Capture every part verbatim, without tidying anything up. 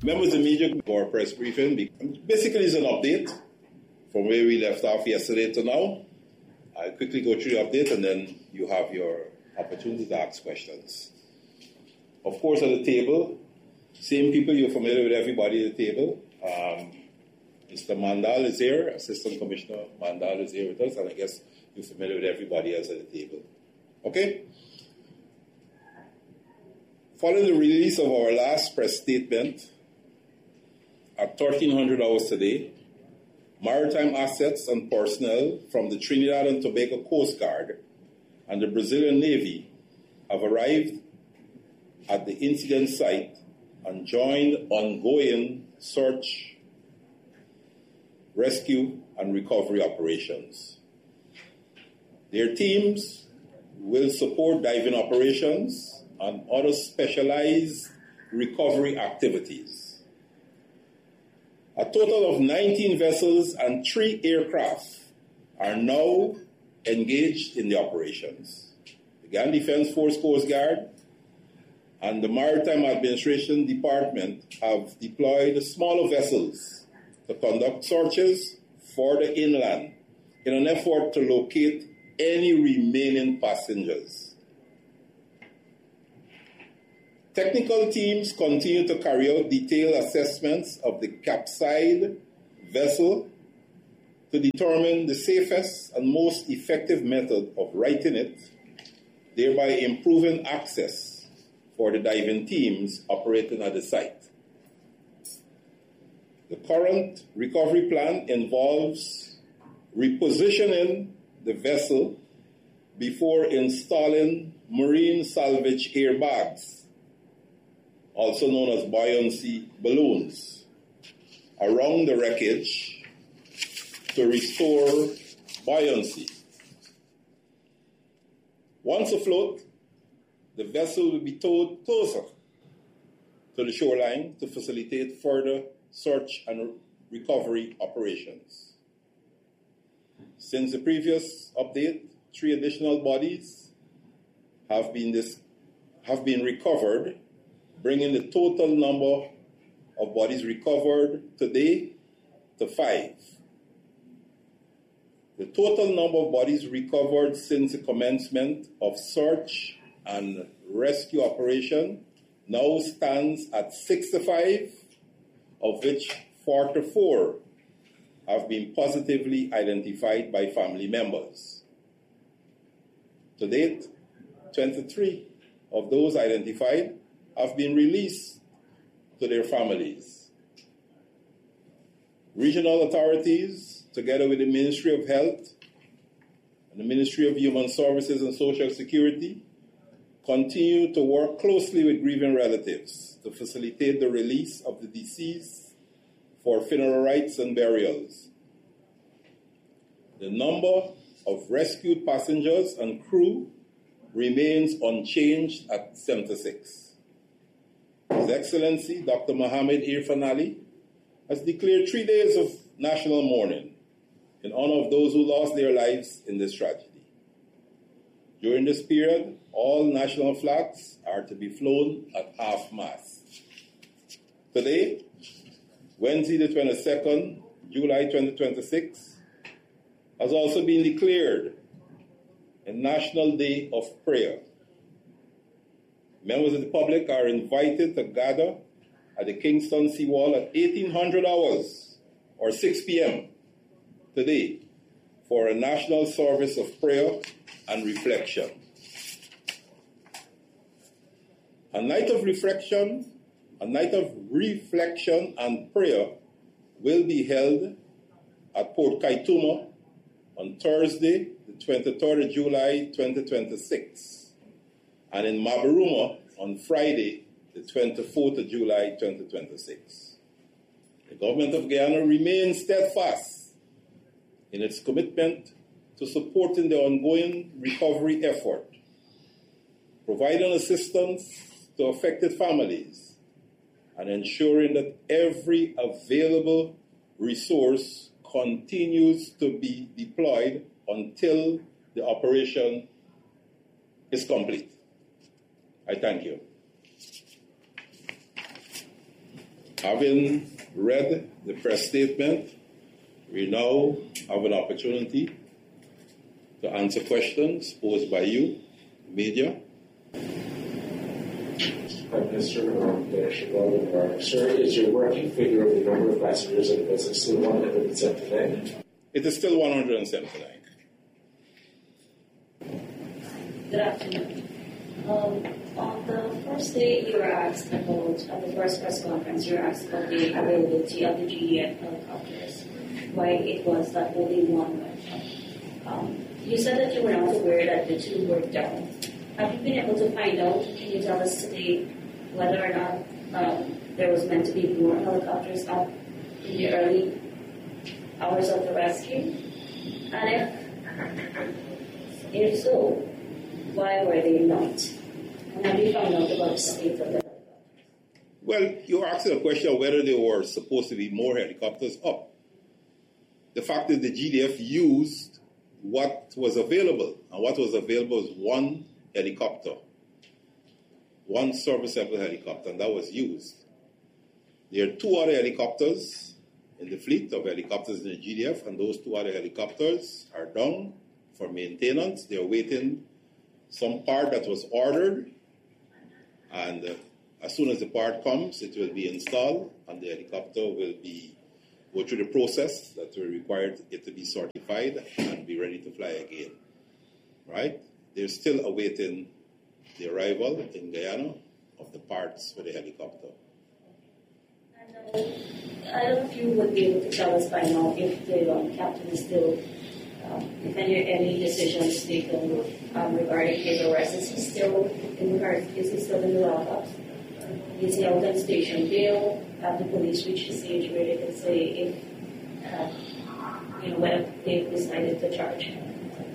Members of the media for a press briefing. Basically, it's an update from where we left off yesterday to now. I'll quickly go through the update and then you have your opportunity to ask questions. Of course, at the table, same people, you're familiar with everybody at the table. Um, Mister Mandal is here, Assistant Commissioner Mandal is here with us, and I guess you're familiar with everybody else at the table. Okay? Following the release of our last press statement at thirteen hundred hours today, maritime assets and personnel from the Trinidad and Tobago Coast Guard and the Brazilian Navy have arrived at the incident site and joined ongoing search, rescue, and recovery operations. Their teams will support diving operations and other specialized recovery activities. A total of nineteen vessels and three aircraft are now engaged in the operations. The Guyana Defense Force Coast Guard and the Maritime Administration Department have deployed smaller vessels to conduct searches for the inland in an effort to locate any remaining passengers. Technical teams continue to carry out detailed assessments of the capsized vessel to determine the safest and most effective method of righting it, thereby improving access for the diving teams operating at the site. The current recovery plan involves repositioning the vessel before installing marine salvage airbags, also known as buoyancy balloons, around the wreckage to restore buoyancy. Once afloat, the vessel will be towed closer to the shoreline to facilitate further search and recovery operations. Since the previous update, three additional bodies have been, dis- have been recovered, bringing the total number of bodies recovered today to five. The total number of bodies recovered since the commencement of search and rescue operation now stands at sixty-five, of which forty-four have been positively identified by family members. To date, twenty-three of those identified have been released to their families. Regional authorities, together with the Ministry of Health and the Ministry of Human Services and Social Security, continue to work closely with grieving relatives to facilitate the release of the deceased for funeral rites and burials. The number of rescued passengers and crew remains unchanged at seventy-six. His Excellency Doctor Mohammed Irfan Ali has declared three days of national mourning in honor of those who lost their lives in this tragedy. During this period, all national flags are to be flown at half-mast. Today, Wednesday the twenty-second, July twenty twenty-six, has also been declared a National Day of Prayer. Members of the public are invited to gather at the Kingston Seawall at eighteen hundred hours or six p.m. today for a national service of prayer and reflection. A night of reflection, a night of reflection and prayer will be held at Port Kaituma on Thursday, the twenty-third of July, twenty twenty-six, and in Mabaruma on Friday, the twenty-fourth of July, twenty twenty-six. The government of Guyana remains steadfast in its commitment to supporting the ongoing recovery effort, providing assistance to affected families, and ensuring that every available resource continues to be deployed until the operation is complete. I thank you. Having read the press statement, we now have an opportunity to answer questions posed by you, media. Prime Minister, or sir, is your working figure of the number of passengers in the vessel still one hundred seventy-nine? It is still one hundred seventy-nine. Good afternoon. Um, on the first day, you were asked about, at the first press conference, you were asked about the availability of the G D F helicopters, why it was that only one went up. Um, you said that you were not aware that the two were down. Have you been able to find out, can you tell us today, whether or not um, there was meant to be more helicopters up in the early hours of the rescue? And if, if so, why were they not? And have you found out about the state of the helicopters? Well, you're asking a question of whether there were supposed to be more helicopters up. The fact is the G D F used what was available, and what was available was one helicopter, one serviceable helicopter, and that was used. There are two other helicopters in the fleet of helicopters in the G D F, and those two other helicopters are down for maintenance. They're waiting some part that was ordered, and uh, as soon as the part comes, it will be installed, and the helicopter will be go through the process that will require it to be certified and be ready to fly again. Right? They're still awaiting the arrival in Guyana of the parts for the helicopter. And, uh, I don't know if you would be able to tell us by now if the um, captain is still, um, if any, any decisions taken um, regarding his arrest. Is he still in regards, is he still in the lockup? Is he out on station bail? Have the police reached the stage where they can say if, uh, you know, whether they've decided to charge him?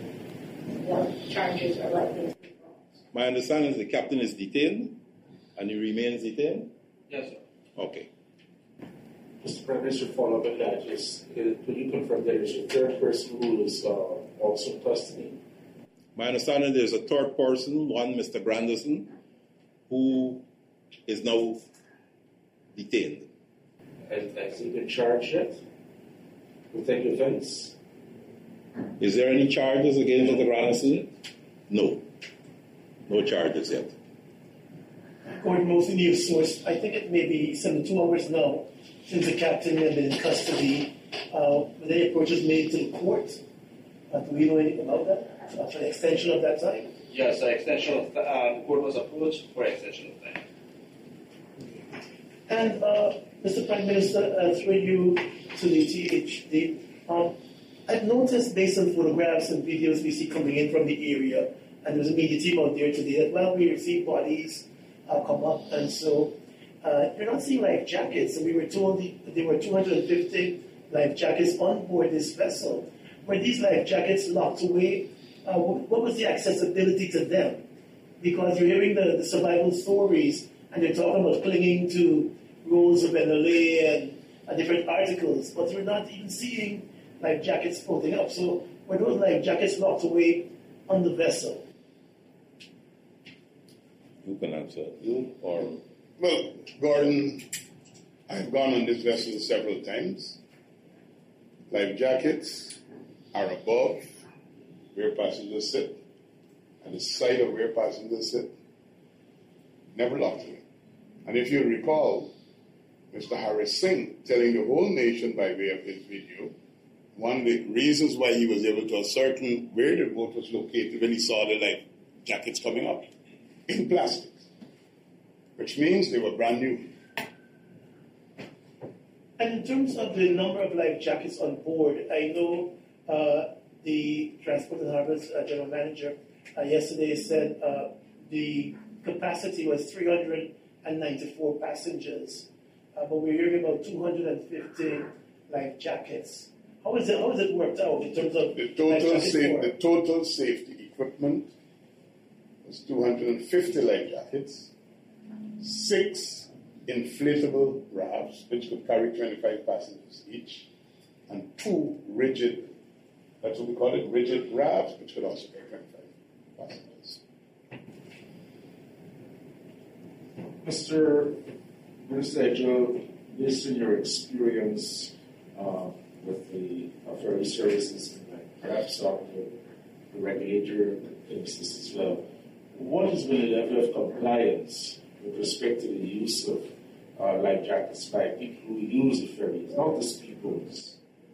What charges are likely to be brought? My understanding is the captain is detained, and he remains detained? Yes, sir. Okay. Mister Prime Minister, follow up on that is, will you confirm there is a third person who is uh, also in custody? My understanding there's a third person, one Mister Granderson, who is now detained. Has, has he been charged yet with any offense? Is there any charges against Mister Granderson? No. No charges yet. According to most news source, I think it may be seventy-two hours now since the captain had been in custody. Uh, were any approaches made to the court? Uh, do we know anything about that? Uh, for the extension of that time? Yes, the extension of the uh, court was approached for extension of time. And uh, Mister Prime Minister, uh, through you to the T H D, um, I've noticed based on photographs and videos we see coming in from the area, and there's a media team out there today, that well, we see bodies uh, come up, and so uh, you're not seeing life jackets, and we were told that there were two hundred fifty life jackets on board this vessel. Were these life jackets locked away? Uh, what was the accessibility to them? Because you're hearing the, the survival stories, and they're talking about clinging to rolls of N L A and uh, different articles, but you're not even seeing life jackets floating up. So were those life jackets locked away on the vessel? You can answer. You or... Well, Gordon, I've gone on this vessel several times. Life jackets are above where passengers sit, at the side of where passengers sit, never locked away. And if you recall, Mister Harris Singh telling the whole nation by way of his video, one of the reasons why he was able to ascertain where the boat was located when he saw the life jackets coming up in plastic, which means they were brand new. And in terms of the number of life jackets on board, I know uh, the Transport and Harbors uh, General Manager uh, yesterday said uh, the capacity was three hundred ninety-four passengers, uh, but we're hearing about two hundred fifty life jackets. How is it? How is it worked out in terms of the total safe, the total safety equipment was two hundred fifty life jackets, six inflatable rafts which could carry twenty-five passengers each, and two rigid, that's what we call it, rigid rafts which could also carry twenty-five passengers. Mister Minister Joe, based on your experience uh, with the uh, ferry services, and like perhaps talking to the regulator that thinks this as well, what has been the level of compliance with respect to the use of uh, life jackets by people who use the ferries, not the speedboats?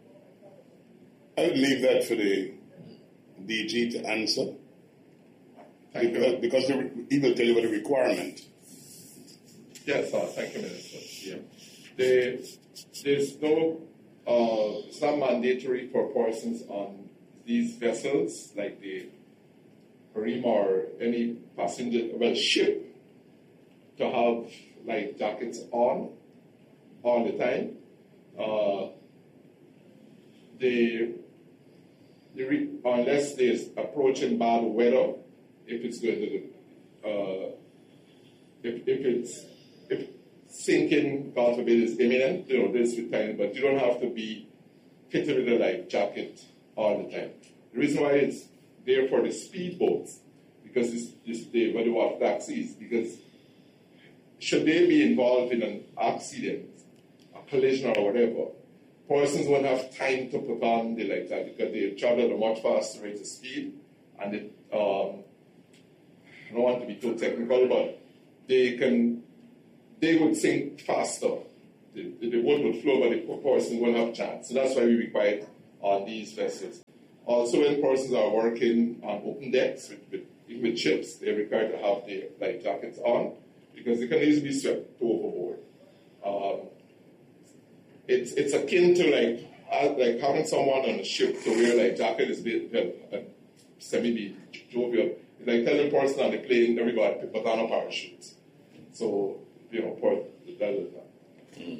I would leave that for the D G to answer. Because, because the, he will tell you what the requirement. Yes, uh, thank you, Minister. Yeah. There, there's no, uh, it's not mandatory for persons on these vessels, like the Harima or any passenger, well, ship, to have life jackets on all the time. Uh, they, they re, unless there's approaching bad weather, if it's going to, uh, if, if it's, if sinking, God forbid, is imminent, you know, this with time, but you don't have to be fitted with a life jacket all the time. The reason why it's there for the speedboats, because it's, it's the, what do have taxis, because should they be involved in an accident, a collision or whatever, persons won't have time to put on the life jacket because they travel at a much faster rate of speed, and it, um, I don't want to be too technical, but they can, they would sink faster. The, the, the boat would flow, but the person won't have a chance. So that's why we require it on these vessels. Also, when persons are working on open decks, with, with, even with ships, they're required to have their life jackets on because they can easily be swept overboard. Um, it's it's akin to like uh, like having someone on a ship to wear a life jacket is a bit uh, semi jovial. It's like telling a person on the plane, everybody put on a parachute. So, you know, part that is that. Mm.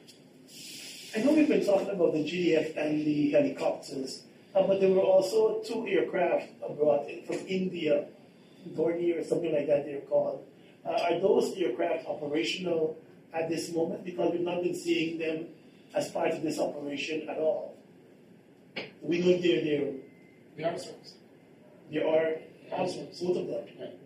I know we've been talking about the G D F and the helicopters, uh, but there were also two aircraft brought in from India, Dornier or something like that they're called. Uh, are those aircraft operational at this moment? Because we've not been seeing them as part of this operation at all. We know they're there. They are service. There are also both of them. Right.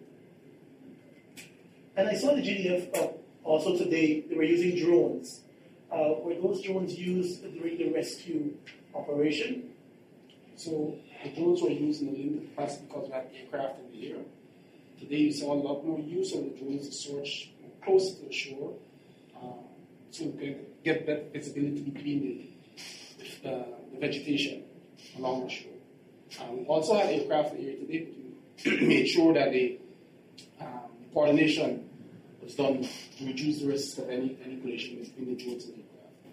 And I saw the G D F uh, also today, they were using drones. Uh, were those drones used during the rescue operation? So the drones were used in a limited capacity because we had aircraft in the air. Today you saw a lot more use of the drones to search closer to the shore, uh, so we can get better visibility between the, uh, the vegetation along the shore. Um, we also had aircraft in the air today to make sure that the um, coordination was done to reduce the risk of any, any collision between the drones and the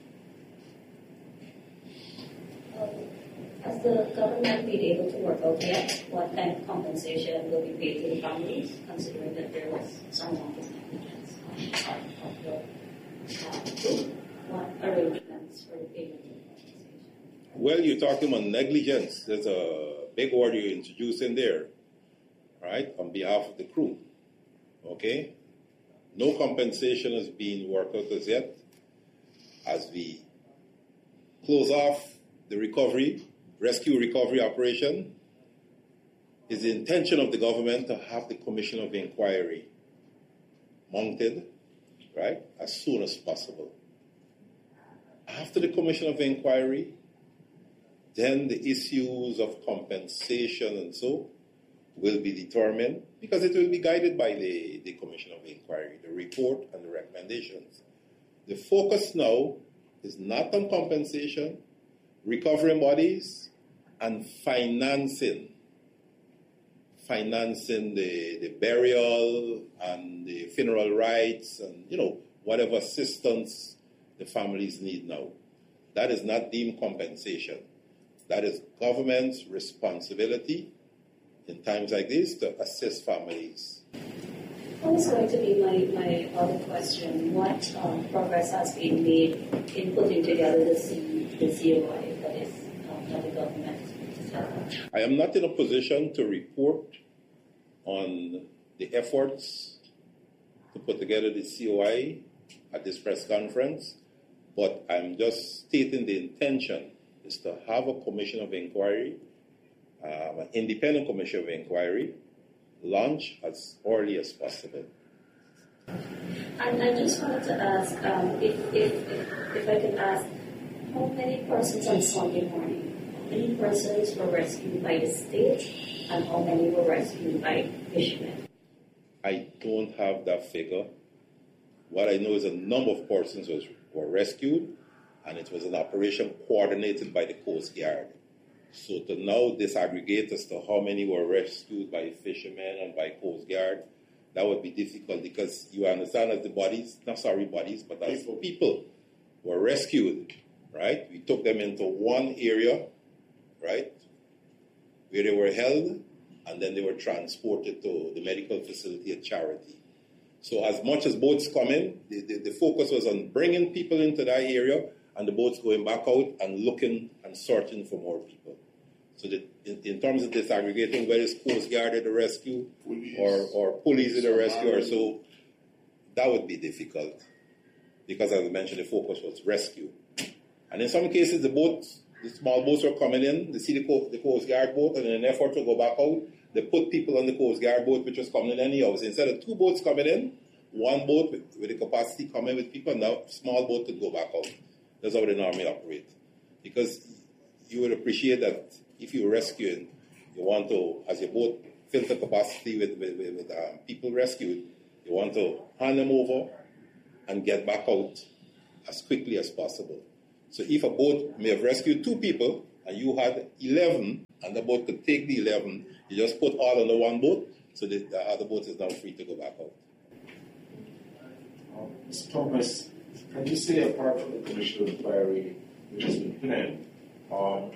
aircraft. Um, has the government been able to work out yet what kind of compensation will be paid to the families, considering that there was some negligence on part of the uh, what arrangements for the payment of compensation? Well, you're talking about negligence. There's a big word you're introducing there, right, on behalf of the crew. Okay? No compensation is being worked out as yet. As we close off the recovery, rescue recovery operation, is the intention of the government to have the Commission of Inquiry mounted, right, as soon as possible. After the Commission of Inquiry, then the issues of compensation and so will be determined because it will be guided by the, the Commission of Inquiry, the report and the recommendations. The focus now is not on compensation, recovery bodies, and financing. Financing the, the burial and the funeral rites and, you know, whatever assistance the families need now. That is not deemed compensation. That is government's responsibility in times like this to assist families. That was going to be my, my other question. What um, progress has been made in putting together the, C, the C O I that is um, that the government? I am not in a position to report on the efforts to put together the C O I at this press conference, but I'm just stating the intention is to have a commission of inquiry, uh, an independent commission of inquiry, launch as early as possible. And I just wanted to ask, um, if, if, if, if I could ask, how many persons on Sunday morning, how many persons were rescued by the state, and how many were rescued by fishermen? I don't have that figure. What I know is a number of persons was, were rescued, and it was an operation coordinated by the Coast Guard. So to now disaggregate as to how many were rescued by fishermen and by Coast Guard, that would be difficult because you understand as the bodies, not sorry bodies, but as people, people were rescued, right? We took them into one area, right, where they were held, and then they were transported to the medical facility at Charity. So as much as boats come in, the, the, the focus was on bringing people into that area and the boats going back out and looking and searching for more people. So that in, in terms of disaggregating whether it's Coast Guard at the rescue Police. or, or police at the rescue or so, that would be difficult because, as I mentioned, the focus was rescue. And in some cases, the boats, the small boats were coming in, they see the, Co- the Coast Guard boat, and in an effort to go back out, they put people on the Coast Guard boat, which was coming in anyhow. So instead of two boats coming in, one boat with, with the capacity coming with people, and now small boat could go back out. That's how the Army operate. Because you would appreciate that if you're rescuing, you want to, as your boat fills the capacity with, with, with, with um, people rescued, you want to hand them over and get back out as quickly as possible. So if a boat may have rescued two people and you had eleven and the boat could take the eleven, you just put all on the one boat so that the other boat is now free to go back out. Um, Mister Thomas, can you say apart from the commercial inquiry which has been planned, um,